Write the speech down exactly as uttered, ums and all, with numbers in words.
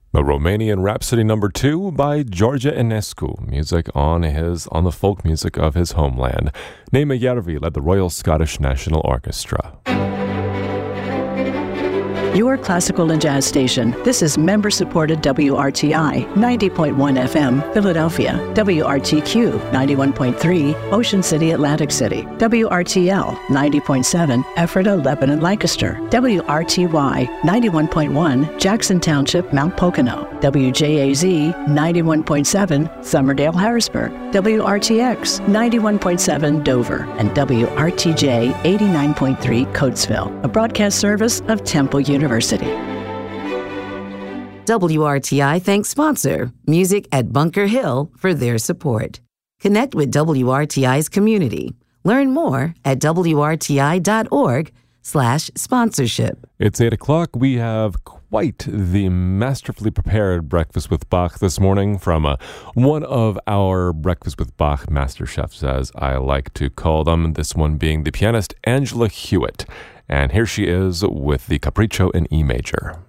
The Romanian Rhapsody number two by George Enescu, music on his on the folk music of his homeland. Naima Järvi led the Royal Scottish National Orchestra. Your classical and jazz station. This is member-supported W R T I, ninety point one F M, Philadelphia. W R T Q, ninety-one point three, Ocean City, Atlantic City. W R T L, ninety point seven, Ephrata, Lebanon, Lancaster. W R T Y, ninety-one point one, Jackson Township, Mount Pocono. W J A Z, ninety-one point seven, Somerdale, Harrisburg. W R T X, ninety-one point seven, Dover. And W R T J, eighty-nine point three, Coatesville, a broadcast service of Temple University. W R T I thanks sponsor Music at Bunker Hill for their support. Connect with W R T I's community. Learn more at W R T I dot org slash sponsorship. It's eight o'clock. We have quite the masterfully prepared Breakfast with Bach this morning from uh, one of our Breakfast with Bach master chefs, as I like to call them, this one being the pianist Angela Hewitt. And here she is with the Capriccio in E major.